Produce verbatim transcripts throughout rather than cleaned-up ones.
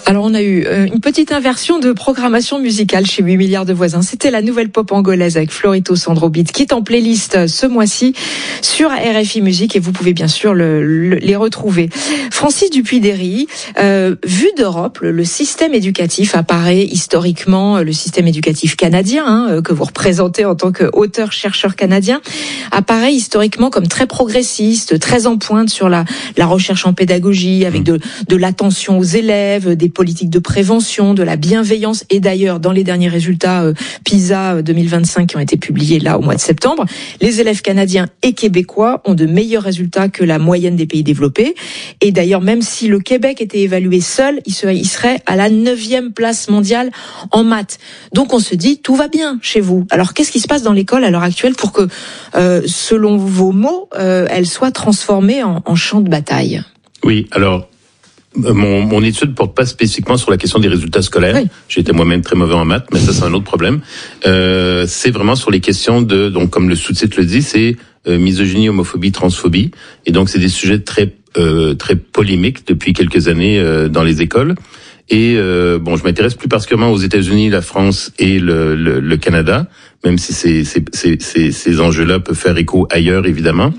Alors on a eu une petite inversion de programmation musicale chez huit milliards de voisins. C'était la nouvelle pop angolaise avec Florito Sandro Beat qui est en playlist ce mois-ci sur R F I Musique et vous pouvez bien sûr le, le, les retrouver. Francis Dupuy-Derry, euh, vu d'Europe, le, le système éducatif apparaît historiquement, le système éducatif canadien hein, que vous représentez en tant qu'auteur-chercheur canadien, apparaît historiquement comme très progressiste, très en pointe sur la, la recherche en pédagogie, avec de, de l'attention aux élèves, des politiques de prévention, de la bienveillance. Et d'ailleurs, dans les derniers résultats euh, PISA deux mille vingt-cinq qui ont été publiés là au mois de septembre, les élèves canadiens et québécois ont de meilleurs résultats que la moyenne des pays développés. Et d'ailleurs, même si le Québec était évalué seul, il serait, il serait à la neuvième place mondiale en maths. Donc on se dit, tout va bien chez vous. Alors qu'est-ce qui se passe dans l'école à l'heure actuelle pour que, euh, selon vos mots, euh, elle soit transformée en, en champ de bataille? Oui, alors... Mon, mon étude porte pas spécifiquement sur la question des résultats scolaires. Oui. J'étais moi-même très mauvais en maths, mais ça c'est un autre problème. Euh, c'est vraiment sur les questions de, donc comme le sous-titre le dit, c'est euh, misogynie, homophobie, transphobie, et donc c'est des sujets très euh, très polémiques depuis quelques années euh, dans les écoles. Et euh, bon, je m'intéresse plus particulièrement aux États-Unis, la France et le, le, le Canada, même si ces, ces, ces, ces, ces enjeux-là peuvent faire écho ailleurs évidemment.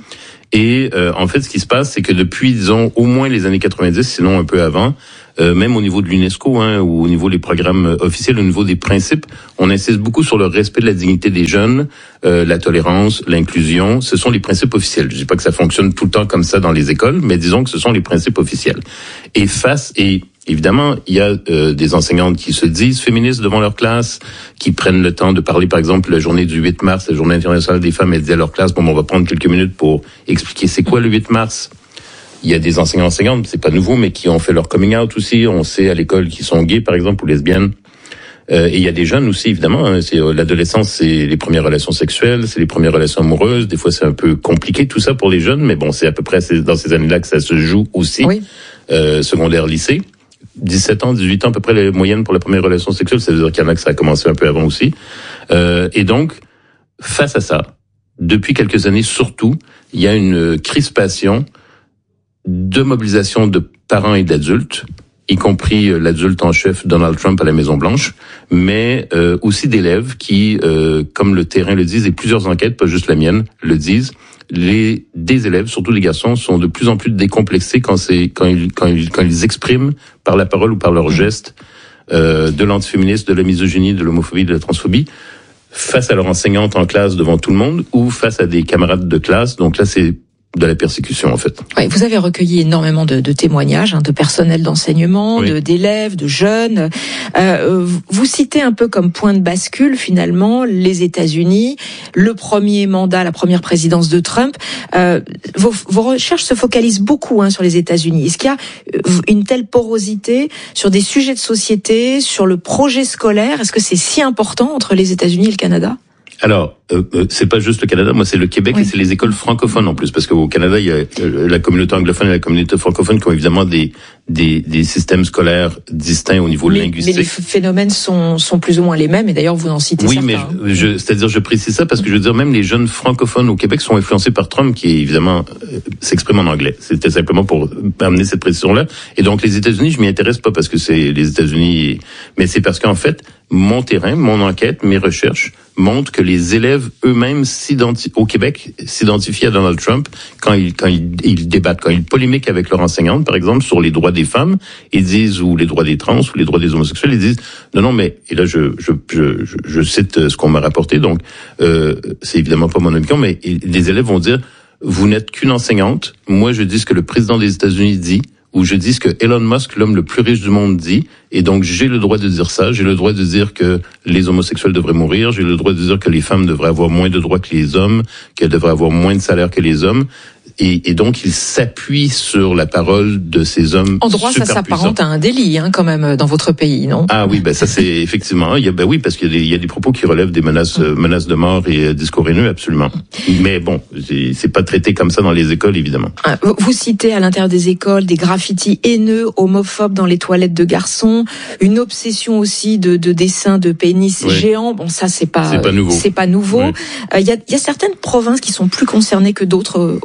Et euh, en fait, ce qui se passe, c'est que depuis, disons, au moins les années quatre-vingt-dix, sinon un peu avant, euh, même au niveau de l'UNESCO, hein, ou au niveau des programmes officiels, au niveau des principes, on insiste beaucoup sur le respect de la dignité des jeunes, euh, la tolérance, l'inclusion. Ce sont les principes officiels. Je dis pas que ça fonctionne tout le temps comme ça dans les écoles, mais disons que ce sont les principes officiels. Et face et évidemment, il y a euh, des enseignantes qui se disent féministes devant leur classe, qui prennent le temps de parler, par exemple, la journée du huit mars, la journée internationale des femmes, elles disent à leur classe, bon, on va prendre quelques minutes pour expliquer c'est quoi le huit mars. Il y a des enseignants enseignantes, c'est pas nouveau, mais qui ont fait leur coming out aussi. On sait à l'école qu'ils sont gays, par exemple, ou lesbiennes. Euh, et il y a des jeunes aussi, évidemment. Hein, c'est euh, l'adolescence, c'est les premières relations sexuelles, c'est les premières relations amoureuses. Des fois, c'est un peu compliqué tout ça pour les jeunes, mais bon, c'est à peu près c'est dans ces années-là que ça se joue aussi, oui. euh, secondaire, lycée. dix-sept ans, dix-huit ans, à peu près la moyenne pour la première relation sexuelle. Ça veut dire qu'il y en a que ça a commencé un peu avant aussi. Euh, et donc, face à ça, depuis quelques années surtout, il y a une crispation de mobilisation de parents et d'adultes, y compris l'adulte en chef Donald Trump à la Maison-Blanche, mais euh, aussi d'élèves qui, euh, comme le terrain le dit, et plusieurs enquêtes, pas juste la mienne, le disent, les des élèves, surtout les garçons, sont de plus en plus décomplexés quand c'est quand ils quand ils quand ils expriment par la parole ou par leurs gestes euh, de l'antiféminisme, de la misogynie, de l'homophobie, de la transphobie face à leur enseignante en classe devant tout le monde ou face à des camarades de classe. Donc là, c'est de la persécution en fait. Oui, vous avez recueilli énormément de, de témoignages, hein, de personnel d'enseignement, oui. de, d'élèves, de jeunes. Euh, vous citez un peu comme point de bascule finalement les États-Unis, le premier mandat, la première présidence de Trump. Euh, vos, vos recherches se focalisent beaucoup hein, sur les États-Unis. Est-ce qu'il y a une telle porosité sur des sujets de société, sur le projet scolaire? Est-ce que c'est si important entre les États-Unis et le Canada? Alors, euh, c'est pas juste le Canada, moi c'est le Québec oui. et c'est les écoles francophones en plus, parce qu'au Canada il y a euh, la communauté anglophone et la communauté francophone qui ont évidemment des des, des systèmes scolaires distincts au niveau mais, linguistique. Mais les phénomènes sont sont plus ou moins les mêmes et d'ailleurs vous en citez oui, certains. Oui, mais je, je, c'est-à-dire je précise ça parce que je veux dire même les jeunes francophones au Québec sont influencés par Trump qui évidemment euh, s'exprime en anglais. C'était simplement pour amener cette précision-là. Et donc les États-Unis, je m'y intéresse pas parce que c'est les États-Unis, mais c'est parce qu'en fait mon terrain, mon enquête, mes recherches montrent que les élèves eux-mêmes s'identifient au Québec, s'identifient à Donald Trump quand ils quand ils, ils débattent, quand ils polémiquent avec leur enseignante, par exemple, sur les droits des femmes, ils disent ou les droits des trans ou les droits des homosexuels, ils disent non non mais et là je je je je, je cite ce qu'on m'a rapporté, donc euh, c'est évidemment pas mon opinion, mais les élèves vont dire vous n'êtes qu'une enseignante, moi je dis ce que le président des États-Unis dit. Où je dis ce que Elon Musk, l'homme le plus riche du monde, dit, et donc j'ai le droit de dire ça, j'ai le droit de dire que les homosexuels devraient mourir, j'ai le droit de dire que les femmes devraient avoir moins de droits que les hommes, qu'elles devraient avoir moins de salaire que les hommes, et, et donc il s'appuie sur la parole de ces hommes. En droit, ça s'apparente à un délit, hein, quand même, dans votre pays, non? Ah oui, ben ça c'est effectivement, il y a, ben oui, parce qu'il y a des, il y a des propos qui relèvent des menaces, euh, menaces de mort et euh, discours haineux, absolument. Mais bon, c'est, c'est pas traité comme ça dans les écoles, évidemment. Ah, vous citez à l'intérieur des écoles des graffitis haineux, homophobes dans les toilettes de garçons, une obsession aussi de, de dessins de pénis oui. géants. Bon, ça c'est pas, c'est pas nouveau. C'est pas nouveau. Il oui. euh, y a, il y a certaines provinces qui sont plus concernées que d'autres au, au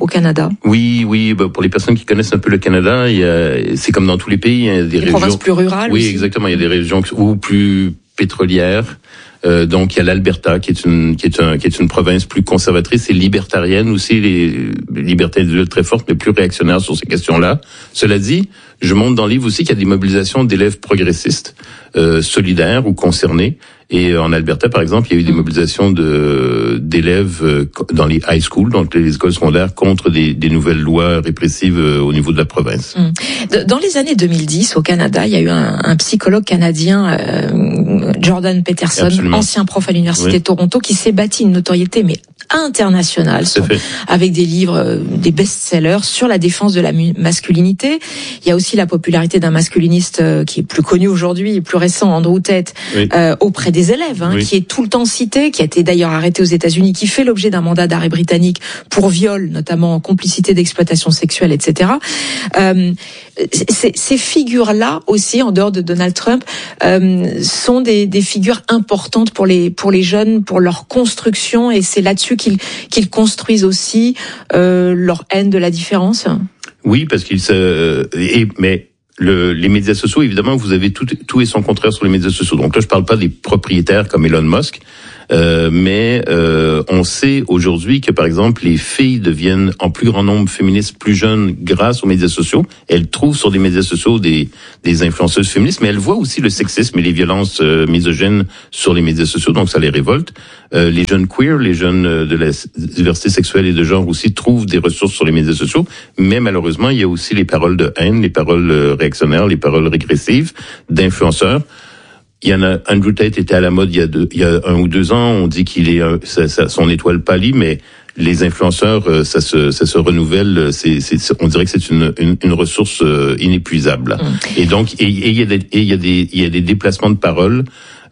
Canada? Oui, oui. Bah, pour les personnes qui connaissent un peu le Canada, il y a, c'est comme dans tous les pays, il y a des les régions provinces plus rurales. Oui, aussi. Exactement. Il y a des régions ou plus pétrolières. Euh, donc il y a l'Alberta qui est une qui est un qui est une province plus conservatrice et libertarienne aussi, les libertés individuelles très fortes mais plus réactionnaires sur ces questions-là. Cela dit, je montre dans le livre aussi qu'il y a des mobilisations d'élèves progressistes, euh, solidaires ou concernés. Et en Alberta, par exemple, il y a eu des mobilisations de d'élèves dans les high schools, donc les écoles secondaires, contre des, des nouvelles lois répressives au niveau de la province. Dans les années deux mille dix, au Canada, il y a eu un, un psychologue canadien, euh, Jordan Peterson, Absolument. ancien prof à l'université oui. de Toronto, qui s'est bâti une notoriété mais internationale, sur, avec des livres, euh, des best-sellers sur la défense de la masculinité. Il y a aussi la popularité d'un masculiniste euh, qui est plus connu aujourd'hui, plus récent, Andrew Tate, oui. euh, auprès des élèves, hein, oui. qui est tout le temps cité, qui a été d'ailleurs arrêté aux États-Unis, qui fait l'objet d'un mandat d'arrêt britannique pour viol, notamment complicité d'exploitation sexuelle, et cetera. Euh, ces, ces figures-là aussi, en dehors de Donald Trump, euh, sont des, des figures importantes pour les pour les jeunes, pour leur construction, et c'est là-dessus qu'ils qu'ils construisent aussi euh, leur haine de la différence. Oui, parce qu'ils se et, mais Le, les médias sociaux, évidemment, vous avez tout, tout et son contraire sur les médias sociaux. Donc là, je parle pas des propriétaires comme Elon Musk, euh, mais euh, on sait aujourd'hui que, par exemple, les filles deviennent en plus grand nombre féministes plus jeunes grâce aux médias sociaux. Elles trouvent sur les médias sociaux des, des influenceuses féministes, mais elles voient aussi le sexisme et les violences euh, misogynes sur les médias sociaux, donc ça les révolte. Euh, les jeunes queer, les jeunes de la diversité sexuelle et de genre aussi trouvent des ressources sur les médias sociaux, mais malheureusement, il y a aussi les paroles de haine, les paroles euh, réactionnaires, les paroles régressives d'influenceurs. Il y en a, Andrew Tate était à la mode il y a, deux, il y a un ou deux ans. On dit qu'il est, ça, ça, son étoile pâlit, mais les influenceurs, ça se, ça se renouvelle. C'est, c'est, on dirait que c'est une, une, une ressource inépuisable. Mmh. Et donc, et, et il y a des, et il y a des, il y a des déplacements de paroles.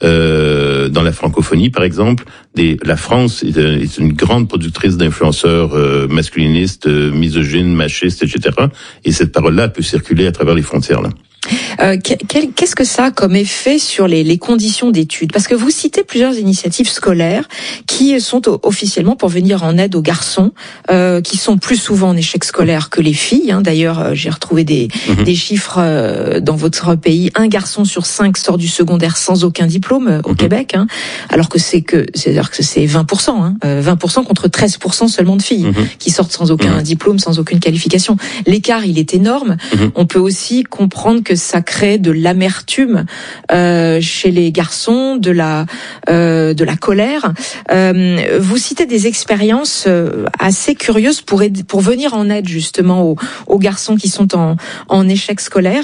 Euh, dans la francophonie, par exemple, des, la France est, est une grande productrice d'influenceurs euh, masculinistes, euh, misogynes, machistes, et cetera. Et cette parole-là peut circuler à travers les frontières, là. Euh, quel, qu'est-ce que ça a comme effet sur les, les conditions d'études? Parce que vous citez plusieurs initiatives scolaires qui sont officiellement pour venir en aide aux garçons, euh, qui sont plus souvent en échec scolaire que les filles. Hein. D'ailleurs, j'ai retrouvé des, mmh. des chiffres euh, dans votre pays. Un garçon sur cinq sort du secondaire sans aucun diplôme euh, au mmh. Québec, hein, alors que c'est que c'est-à-dire que c'est vingt pour cent, hein, euh, vingt pour cent contre treize pour cent seulement de filles mmh. qui sortent sans aucun mmh. diplôme, sans aucune qualification. L'écart, il est énorme. Mmh. On peut aussi comprendre que ça crée de l'amertume euh, chez les garçons, de la euh, de la colère. Euh, vous citez des expériences euh, assez curieuses pour aider, pour venir en aide justement aux, aux garçons qui sont en en échec scolaire.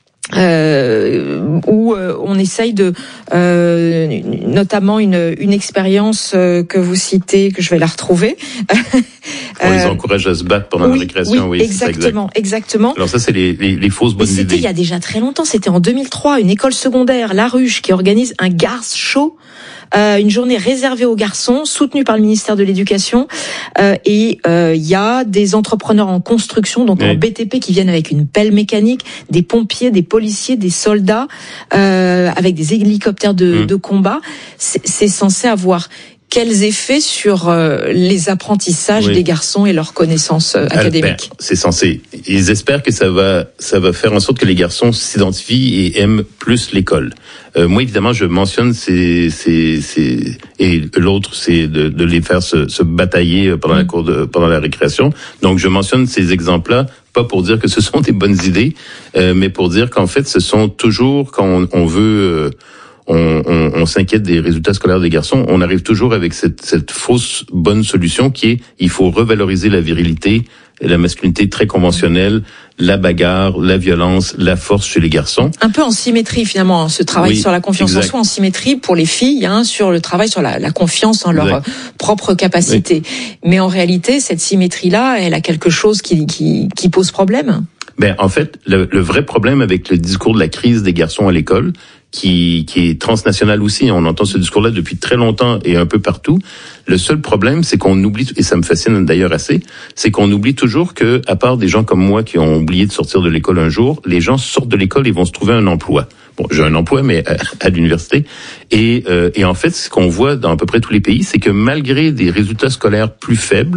Euh, où euh, on essaye de, euh, notamment une, une expérience euh, que vous citez, que je vais la retrouver. On les encourage à se battre pendant oui, la récréation, oui, oui. Exactement, exact. exactement. Alors ça, c'est les, les, les fausses bonnes c'était idées. C'était il y a déjà très longtemps, c'était en deux mille trois, une école secondaire, La Ruche, qui organise un Gars Show. Euh, une journée réservée aux garçons, soutenue par le ministère de l'Éducation. Euh, et il euh, y a des entrepreneurs en construction, donc oui. en B T P, qui viennent avec une pelle mécanique, des pompiers, des policiers, des soldats, euh, avec des hélicoptères de, mmh. de combat. C'est, c'est censé avoir quels effets sur euh, les apprentissages oui. des garçons et leurs connaissances euh, académiques? Ben, c'est censé. Ils espèrent que ça va, ça va faire en sorte que les garçons s'identifient et aiment plus l'école. Euh, moi, évidemment, je mentionne ces, ces, ces et l'autre, c'est de, de les faire se, se batailler pendant mmh. la cour de, pendant la récréation. Donc, je mentionne ces exemples-là, pas pour dire que ce sont des bonnes idées, euh, mais pour dire qu'en fait, ce sont toujours quand on, on veut. Euh, On, on, on s'inquiète des résultats scolaires des garçons, on arrive toujours avec cette, cette fausse bonne solution qui est il faut revaloriser la virilité, la masculinité très conventionnelle, la bagarre, la violence, la force chez les garçons. Un peu en symétrie finalement, ce travail oui, sur la confiance exact. en soi, en symétrie pour les filles, hein, sur le travail sur la, la confiance en leur exact. propre capacité. Oui. Mais en réalité, cette symétrie-là, elle a quelque chose qui, qui, qui pose problème. Ben, en fait, le, le vrai problème avec le discours de la crise des garçons à l'école, qui, qui est transnational aussi, on entend ce discours-là depuis très longtemps et un peu partout. Le seul problème, c'est qu'on oublie, et ça me fascine d'ailleurs assez, c'est qu'on oublie toujours que, à part des gens comme moi qui ont oublié de sortir de l'école un jour, les gens sortent de l'école et vont se trouver un emploi. Bon, j'ai un emploi, mais à, à l'université. Et, euh, et en fait, ce qu'on voit dans à peu près tous les pays, c'est que malgré des résultats scolaires plus faibles,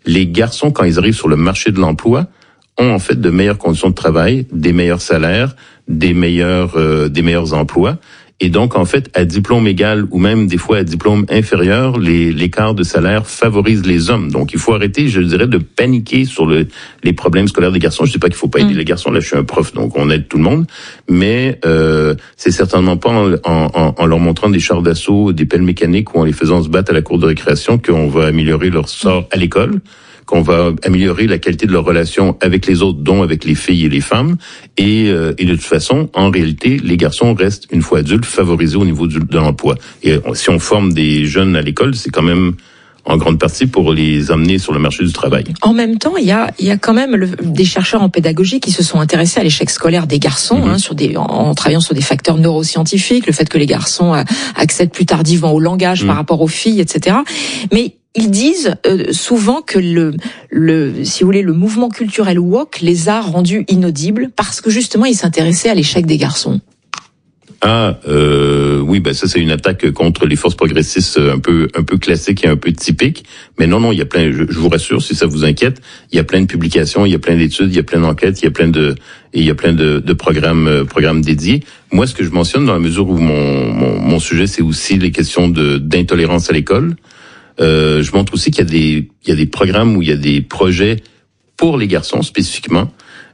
les garçons, quand ils arrivent sur le marché de l'emploi, ont en fait de meilleures conditions de travail, des meilleurs salaires, des meilleurs euh, des meilleurs emplois. Et donc, en fait, à diplôme égal ou même des fois à diplôme inférieur, les l'écart de salaire favorise les hommes. Donc, il faut arrêter, je dirais, de paniquer sur le, les problèmes scolaires des garçons. Je dis pas qu'il faut pas aider mmh. les garçons. Là, je suis un prof, donc on aide tout le monde. Mais euh, c'est certainement pas en, en, en leur montrant des chars d'assaut, des pelles mécaniques ou en les faisant se battre à la cour de récréation qu'on va améliorer leur sort à l'école, qu'on va améliorer la qualité de leur relation avec les autres, dont avec les filles et les femmes. Et, euh, et de toute façon, en réalité, les garçons restent, une fois adultes, favorisés au niveau du, de l'emploi. Et si on forme des jeunes à l'école, c'est quand même en grande partie pour les amener sur le marché du travail. En même temps, il y a, il y a quand même le, des chercheurs en pédagogie qui se sont intéressés à l'échec scolaire des garçons, mmh. hein, sur des, en, en travaillant sur des facteurs neuroscientifiques, le fait que les garçons euh, accèdent plus tardivement au langage mmh. par rapport aux filles, et cetera. Mais ils disent euh, souvent que le, le, si vous voulez, le mouvement culturel woke les a rendus inaudibles parce que justement ils s'intéressaient à l'échec des garçons. Ah euh, oui, ben ça c'est une attaque contre les forces progressistes un peu un peu classique et un peu typique. Mais non non, il y a plein. Je, je vous rassure, si ça vous inquiète, il y a plein de publications, il y a plein d'études, il y a plein d'enquêtes, il y a plein de et il y a plein de, de programmes euh, programmes dédiés. Moi, ce que je mentionne dans la mesure où mon mon, mon sujet c'est aussi les questions de d'intolérance à l'école. Euh, je montre aussi qu'il y a des il y a des programmes où il y a des projets pour les garçons spécifiquement.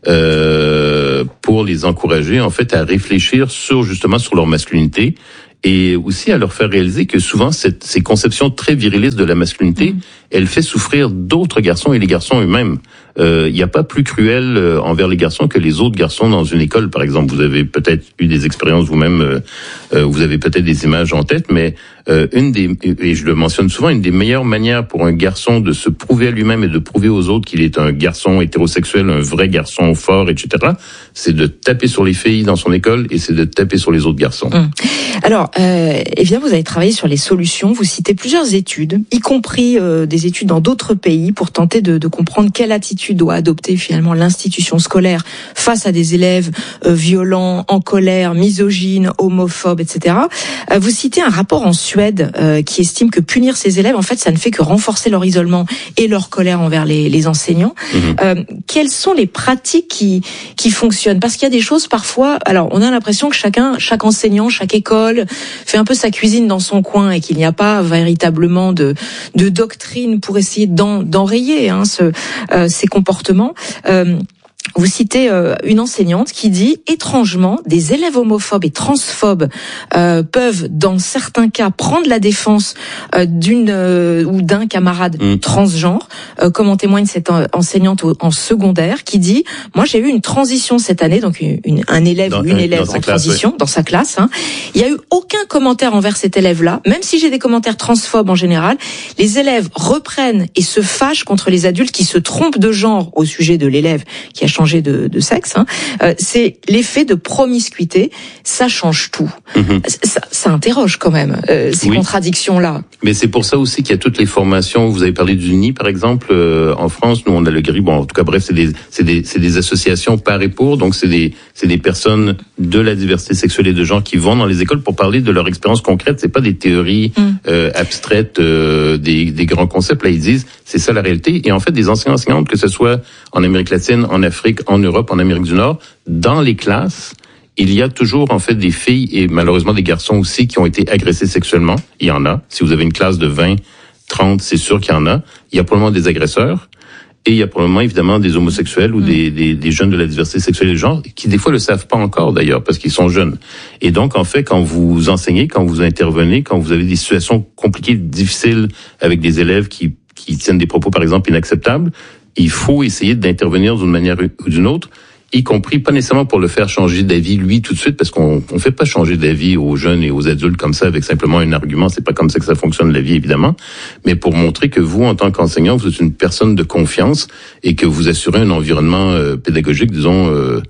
Euh, pour les encourager en fait à réfléchir sur justement sur leur masculinité et aussi à leur faire réaliser que souvent cette, ces conceptions très virilistes de la masculinité, mmh. elle fait souffrir d'autres garçons et les garçons eux-mêmes. Il euh, n'y a pas plus cruel euh, envers les garçons que les autres garçons dans une école, par exemple. Vous avez peut-être eu des expériences vous-même, euh, euh, vous avez peut-être des images en tête, mais euh, une des, et je le mentionne souvent, une des meilleures manières pour un garçon de se prouver à lui-même et de prouver aux autres qu'il est un garçon hétérosexuel, un vrai garçon fort, et cetera, c'est de taper sur les filles dans son école et c'est de taper sur les autres garçons. Mmh. Alors, euh, eh bien, vous avez travaillé sur les solutions, vous citez plusieurs études, y compris euh, des études dans d'autres pays pour tenter de, de comprendre quelle attitude doit adopter finalement l'institution scolaire face à des élèves euh, violents, en colère, misogynes, homophobes, et cetera. Euh, vous citez un rapport en Suède euh, qui estime que punir ces élèves, en fait, ça ne fait que renforcer leur isolement et leur colère envers les, les enseignants. Mmh. Euh, quelles sont les pratiques qui qui fonctionnent? Parce qu'il y a des choses parfois. Alors, on a l'impression que chacun, chaque enseignant, chaque école fait un peu sa cuisine dans son coin et qu'il n'y a pas véritablement de de doctrine pour essayer d'en, d'enrayer hein, ce, euh, ces comportements. Euh, Vous citez euh, une enseignante qui dit « Étrangement, des élèves homophobes et transphobes euh, peuvent, dans certains cas, prendre la défense euh, d'une euh, ou d'un camarade mmh. transgenre, euh, comme en témoigne cette enseignante au, en secondaire qui dit « Moi, j'ai eu une transition cette année, donc une, une, un élève dans, ou une élève en classe, transition oui. dans sa classe. Hein. Il n'y a eu aucun commentaire envers cet élève-là, même si j'ai des commentaires transphobes en général. Les élèves reprennent et se fâchent contre les adultes qui se trompent de genre au sujet de l'élève qui a changé de, de sexe, hein. euh, c'est l'effet de promiscuité, ça change tout. Mmh. Ça, ça interroge quand même euh, ces oui. contradictions-là. Mais c'est pour ça aussi qu'il y a toutes les formations. Vous avez parlé du N I, par exemple, euh, en France, nous on a le G R I. Bon, en tout cas, bref, c'est des, c'est des, c'est des associations par et pour. Donc c'est des, c'est des personnes de la diversité sexuelle et de genre qui vont dans les écoles pour parler de leur expérience concrète. C'est pas des théories mmh. euh, abstraites, euh, des, des grands concepts. Là, ils disent c'est ça la réalité. Et en fait, des enseignants enseignantes, que ce soit en Amérique latine, en Afrique, en Europe, en Amérique du Nord, dans les classes, il y a toujours en fait des filles et malheureusement des garçons aussi qui ont été agressés sexuellement. Il y en a. Si vous avez une classe de vingt, trente, c'est sûr qu'il y en a. Il y a probablement des agresseurs et il y a probablement évidemment des homosexuels ou mmh. des, des, des jeunes de la diversité sexuelle et de genre qui des fois le savent pas encore d'ailleurs parce qu'ils sont jeunes. Et donc en fait quand vous enseignez, quand vous intervenez, quand vous avez des situations compliquées, difficiles avec des élèves qui qui tiennent des propos par exemple inacceptables, il faut essayer d'intervenir d'une manière ou d'une autre, y compris pas nécessairement pour le faire changer d'avis lui tout de suite, parce qu'on on fait pas changer d'avis aux jeunes et aux adultes comme ça avec simplement un argument. C'est pas comme ça que ça fonctionne la vie évidemment, mais pour montrer que vous en tant qu'enseignant vous êtes une personne de confiance et que vous assurez un environnement euh, pédagogique, disons. Euh,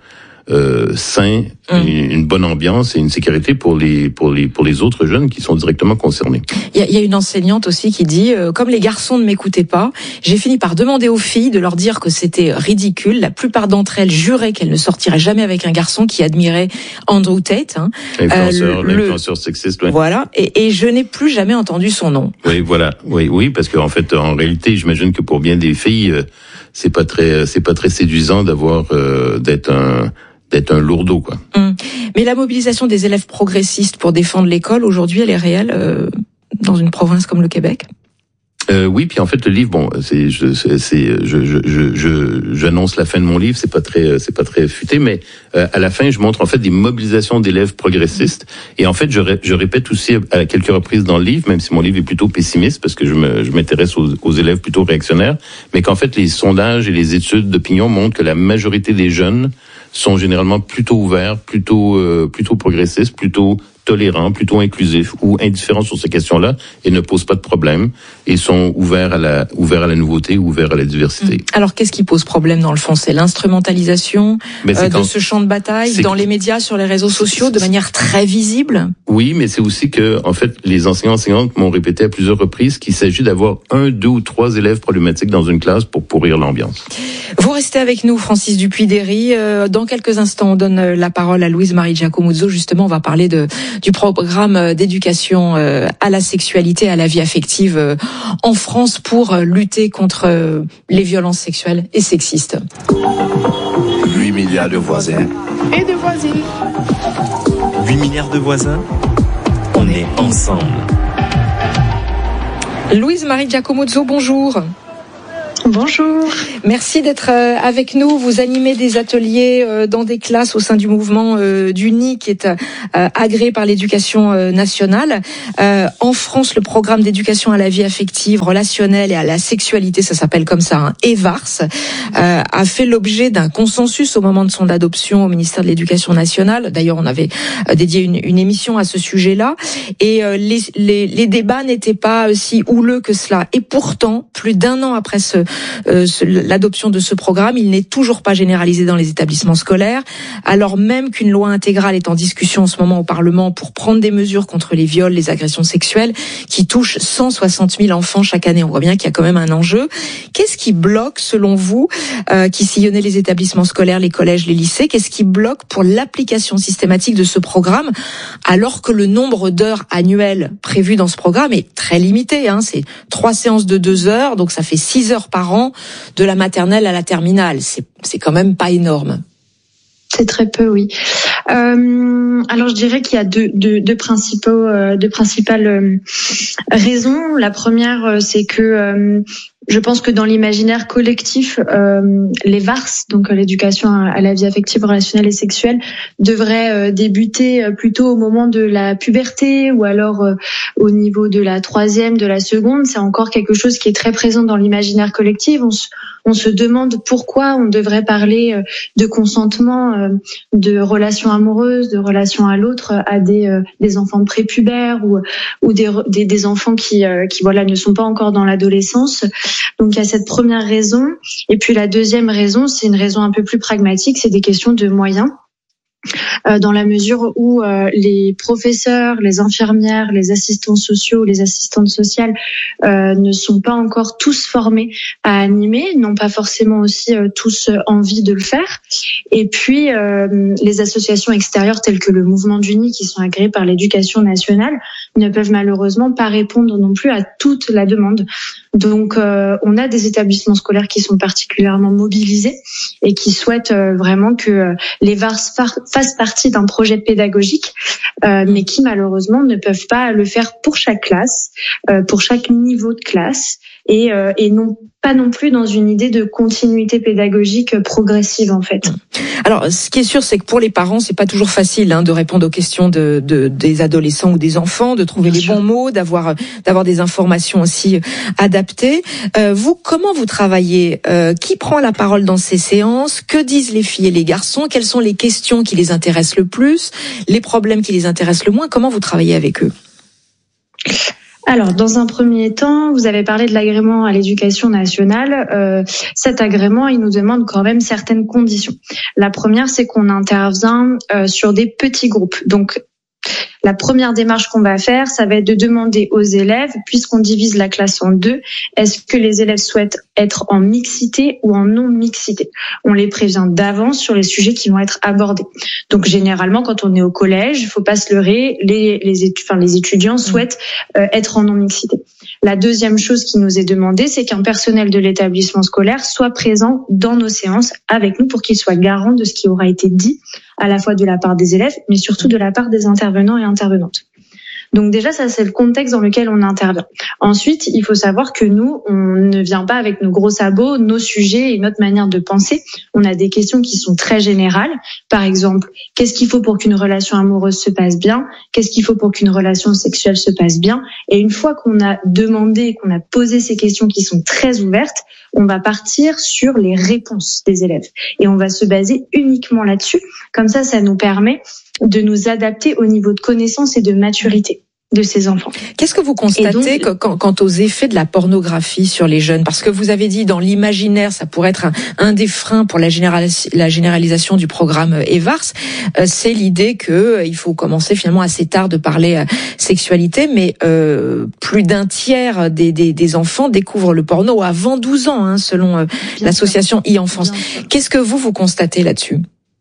euh, sain, mmh. une, une bonne ambiance et une sécurité pour les pour les pour les autres jeunes qui sont directement concernés. Il y a, il y a une enseignante aussi qui dit euh, comme les garçons ne m'écoutaient pas, j'ai fini par demander aux filles de leur dire que c'était ridicule. La plupart d'entre elles juraient qu'elles ne sortiraient jamais avec un garçon qui admirait Andrew Tate, hein, l'influenceur, euh, l'influenceur sexiste. Ouais. Voilà, et, et je n'ai plus jamais entendu son nom. Oui, voilà, oui, oui, parce qu'en fait, en réalité, j'imagine que pour bien des filles, euh, c'est pas très, c'est pas très séduisant d'avoir euh, d'être un d'être un lourdeau, quoi. Hum. Mais la mobilisation des élèves progressistes pour défendre l'école, aujourd'hui, elle est réelle euh, dans une province comme le Québec? Euh, oui, puis en fait le livre, bon, c'est, je, c'est, c'est, je, je, je, je, j'annonce la fin de mon livre, c'est pas très, c'est pas très futé, mais euh, à la fin, je montre en fait des mobilisations d'élèves progressistes, et en fait, je, ré, je répète aussi à quelques reprises dans le livre, même si mon livre est plutôt pessimiste parce que je, me, je m'intéresse aux, aux élèves plutôt réactionnaires, mais qu'en fait les sondages et les études d'opinion montrent que la majorité des jeunes sont généralement plutôt ouverts, plutôt, euh, plutôt progressistes, plutôt tolérants, plutôt inclusifs ou indifférents sur ces questions-là et ne posent pas de problème et sont ouverts à la, ouverts à la nouveauté, ouverts à la diversité. Alors, qu'est-ce qui pose problème dans le fond? C'est l'instrumentalisation euh, de ce champ de bataille dans les médias, sur les réseaux sociaux, de manière très visible? Oui, mais c'est aussi que, en fait, les enseignants enseignantes m'ont répété à plusieurs reprises qu'il s'agit d'avoir un, deux ou trois élèves problématiques dans une classe pour pourrir l'ambiance. Vous restez avec nous, Francis Dupuy-Derry. Euh, dans quelques instants, on donne la parole à Louise-Marie Giacomuzzo. Justement, on va parler de du programme d'éducation à la sexualité, à la vie affective en France pour lutter contre les violences sexuelles et sexistes. huit milliards de voisins et de voisines. huit milliards de voisins, on est ensemble. Louise-Marie Giacomuzzo, bonjour. Bonjour. Merci d'être avec nous. Vous animez des ateliers dans des classes au sein du mouvement d'Uni qui est agréé par l'éducation nationale. En France, le programme d'éducation à la vie affective, relationnelle et à la sexualité, ça s'appelle comme ça, hein, EVARS, a fait l'objet d'un consensus au moment de son adoption au ministère de l'Éducation nationale. D'ailleurs, on avait dédié une, une émission à ce sujet-là. Et les, les, les débats n'étaient pas si houleux que cela. Et pourtant, plus d'un an après ce Euh, l'adoption de ce programme, il n'est toujours pas généralisé dans les établissements scolaires, alors même qu'une loi intégrale est en discussion en ce moment au Parlement pour prendre des mesures contre les viols, les agressions sexuelles, qui touchent cent soixante mille enfants chaque année. On voit bien qu'il y a quand même un enjeu. Qu'est-ce qui bloque, selon vous, euh, qui sillonnez les établissements scolaires, les collèges, les lycées, qu'est-ce qui bloque pour l'application systématique de ce programme, alors que le nombre d'heures annuelles prévues dans ce programme est très limité, hein, c'est trois séances de deux heures, donc ça fait six heures par an, de la maternelle à la terminale. C'est, c'est quand même pas énorme. C'est très peu, oui. Euh, alors je dirais qu'il y a deux, deux, deux principaux, euh, deux principales euh, raisons. La première, euh, c'est que euh, je pense que dans l'imaginaire collectif, euh, les VARS, donc l'éducation à la vie affective, relationnelle et sexuelle, devraient euh, débuter plutôt au moment de la puberté ou alors euh, au niveau de la troisième, de la seconde. C'est encore quelque chose qui est très présent dans l'imaginaire collectif. On se, on se demande pourquoi on devrait parler de consentement, euh, de relations amoureuses, de relations à l'autre, à des, euh, des enfants prépubères ou, ou des, des, des enfants qui, euh, qui voilà, ne sont pas encore dans l'adolescence. Donc il y a cette première raison. Et puis la deuxième raison, c'est une raison un peu plus pragmatique, c'est des questions de moyens. Euh, dans la mesure où euh, les professeurs, les infirmières, les assistants sociaux, les assistantes sociales euh, ne sont pas encore tous formés à animer, n'ont pas forcément aussi euh, tous envie de le faire. Et puis euh, les associations extérieures telles que le mouvement d'Uni, qui sont agréées par l'Éducation nationale, ne peuvent malheureusement pas répondre non plus à toute la demande. Donc euh, on a des établissements scolaires qui sont particulièrement mobilisés et qui souhaitent euh, vraiment que euh, les VARS fassent partie d'un projet pédagogique, euh, mais qui malheureusement ne peuvent pas le faire pour chaque classe, euh, pour chaque niveau de classe, et, euh, et non pas non plus dans une idée de continuité pédagogique progressive en fait. Alors, ce qui est sûr, c'est que pour les parents, c'est pas toujours facile hein, de répondre aux questions de, de des adolescents ou des enfants, de trouver Bien les sûr. bons mots, d'avoir d'avoir des informations aussi adaptées. Euh, vous, comment vous travaillez euh, Qui prend la parole dans ces séances? Que disent les filles et les garçons? Quelles sont les questions qui les intéressent le plus? Les problèmes qui les intéressent le moins? Comment vous travaillez avec eux? Alors, dans un premier temps, vous avez parlé de l'agrément à l'éducation nationale. Euh, cet agrément, il nous demande quand même certaines conditions. La première, c'est qu'on intervient euh, sur des petits groupes. Donc, la première démarche qu'on va faire, ça va être de demander aux élèves, puisqu'on divise la classe en deux, est-ce que les élèves souhaitent être en mixité ou en non-mixité? On les prévient d'avance sur les sujets qui vont être abordés. Donc généralement, quand on est au collège, il faut pas se leurrer, les, les, étu- enfin, les étudiants souhaitent euh, être en non-mixité. La deuxième chose qui nous est demandée, c'est qu'un personnel de l'établissement scolaire soit présent dans nos séances avec nous pour qu'il soit garant de ce qui aura été dit, à la fois de la part des élèves, mais surtout de la part des intervenants et intervenantes. Donc déjà, ça c'est le contexte dans lequel on intervient. Ensuite, il faut savoir que nous, on ne vient pas avec nos gros sabots, nos sujets et notre manière de penser. On a des questions qui sont très générales. Par exemple, qu'est-ce qu'il faut pour qu'une relation amoureuse se passe bien? Qu'est-ce qu'il faut pour qu'une relation sexuelle se passe bien? Et une fois qu'on a demandé, qu'on a posé ces questions qui sont très ouvertes, on va partir sur les réponses des élèves. Et on va se baser uniquement là-dessus. Comme ça, ça nous permet de nous adapter au niveau de connaissance et de maturité de ces enfants. Qu'est-ce que vous constatez donc, quant, quant aux effets de la pornographie sur les jeunes? Parce que vous avez dit dans l'imaginaire, ça pourrait être un, un des freins pour la, généralis- la généralisation du programme EVARS. Euh, c'est l'idée que euh, il faut commencer finalement assez tard de parler euh, sexualité, mais euh, plus d'un tiers des, des, des enfants découvrent le porno avant douze ans, hein, selon euh, l'association e-enfance. Qu'est-ce que vous, vous constatez là-dessus?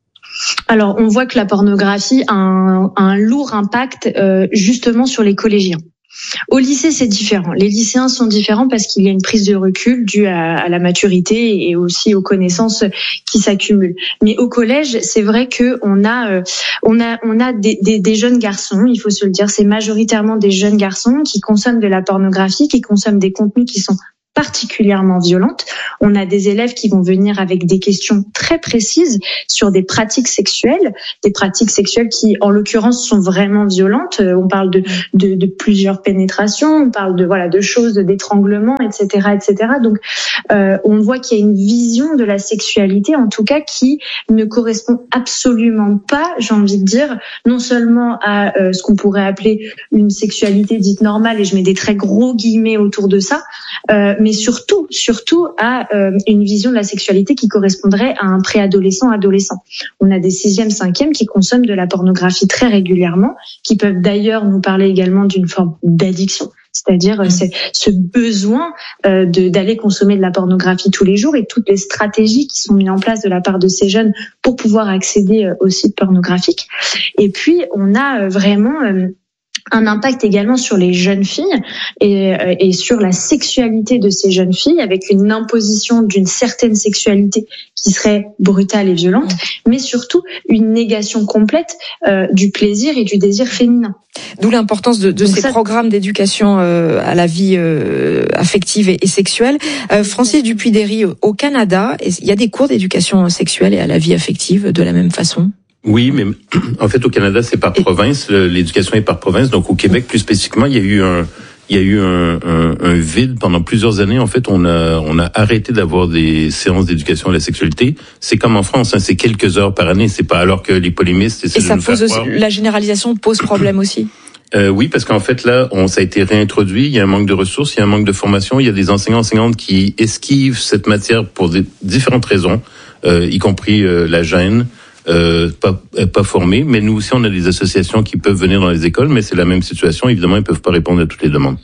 Alors, on voit que la pornographie a un, un lourd impact euh, justement sur les collégiens. Au lycée, c'est différent. Les lycéens sont différents parce qu'il y a une prise de recul due à, à la maturité et aussi aux connaissances qui s'accumulent. Mais au collège, c'est vrai que on a, euh, on a, on a des, des, des jeunes garçons. Il faut se le dire, c'est majoritairement des jeunes garçons qui consomment de la pornographie, qui consomment des contenus qui sont particulièrement violente. On a des élèves qui vont venir avec des questions très précises sur des pratiques sexuelles, des pratiques sexuelles qui, en l'occurrence, sont vraiment violentes. On parle de, de, de plusieurs pénétrations, on parle de voilà de choses, d'étranglement, et cetera, et cetera. Donc, euh, on voit qu'il y a une vision de la sexualité, en tout cas, qui ne correspond absolument pas, j'ai envie de dire, non seulement à euh, ce qu'on pourrait appeler une sexualité dite normale, et je mets des très gros guillemets autour de ça, euh, mais surtout, surtout à euh, une vision de la sexualité qui correspondrait à un préadolescent, adolescent. On a des sixième, cinquième qui consomment de la pornographie très régulièrement, qui peuvent d'ailleurs nous parler également d'une forme d'addiction. C'est-à-dire mmh. c'est ce besoin euh, de, d'aller consommer de la pornographie tous les jours et toutes les stratégies qui sont mises en place de la part de ces jeunes pour pouvoir accéder euh, aux sites pornographiques. Et puis, on a euh, vraiment... Euh, un impact également sur les jeunes filles et, et sur la sexualité de ces jeunes filles, avec une imposition d'une certaine sexualité qui serait brutale et violente, mais surtout une négation complète euh, du plaisir et du désir féminin. D'où l'importance de, de ces ça... programmes d'éducation euh, à la vie euh, affective et, et sexuelle. Euh, Francis Dupuy-Derry, au Canada, il y a des cours d'éducation sexuelle et à la vie affective de la même façon? Oui, mais en fait, au Canada, c'est par province. L'éducation est par province. Donc, au Québec, plus spécifiquement, il y a eu un, il y a eu un, un, un vide pendant plusieurs années. En fait, on a, on a arrêté d'avoir des séances d'éducation à la sexualité. C'est comme en France, hein, c'est quelques heures par année. C'est pas alors que les polémistes essaient Et de ça nous pose faire aussi, croire. La généralisation pose problème aussi. Euh, oui, parce qu'en fait, là, on, ça a été réintroduit. Il y a un manque de ressources, il y a un manque de formation. Il y a des enseignants, enseignantes qui esquivent cette matière pour des, différentes raisons, euh, y compris euh, la gêne. Euh, pas pas formés, mais nous aussi on a des associations qui peuvent venir dans les écoles, mais c'est la même situation. Évidemment, ils peuvent pas répondre à toutes les demandes.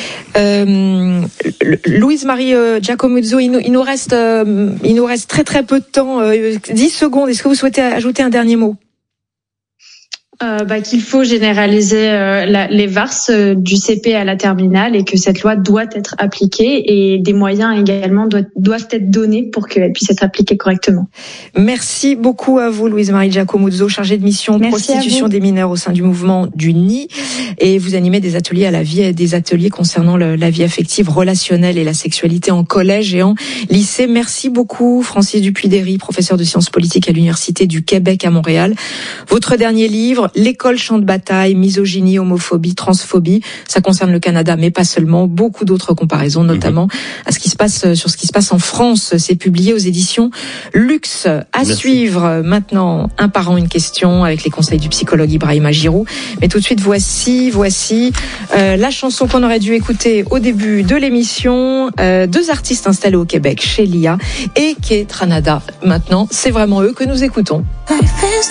Euh, Louise-Marie euh, Giacomuzzo, il nous, il nous reste euh, il nous reste très très peu de temps, euh, dix secondes. Est-ce que vous souhaitez ajouter un dernier mot? Euh, bah, qu'il faut généraliser euh, la, les V A R S euh, du C P à la terminale et que cette loi doit être appliquée et des moyens également doivent, doivent être donnés pour qu'elle puisse être appliquée correctement. Merci beaucoup à vous, Louise-Marie Giacomuzzo, chargée de mission Merci prostitution des mineurs au sein du mouvement du N I, et vous animez des ateliers à la vie, des ateliers concernant le, la vie affective, relationnelle et la sexualité en collège et en lycée. Merci beaucoup, Francis Dupuy-Derry, professeur de sciences politiques à l'Université du Québec à Montréal. Votre dernier livre, livre, L'école champ de bataille, misogynie, homophobie, transphobie. Ça concerne le Canada, mais pas seulement. Beaucoup d'autres comparaisons, notamment mmh. à ce qui se passe sur ce qui se passe en France. C'est publié aux éditions Luxe. À Merci. Suivre maintenant, un parent, une question, avec les conseils du psychologue Ibrahima Giroux. Mais tout de suite, voici, voici euh, la chanson qu'on aurait dû écouter au début de l'émission. Euh, deux artistes installés au Québec, Shelia et Kate Ranada. Maintenant, c'est vraiment eux que nous écoutons.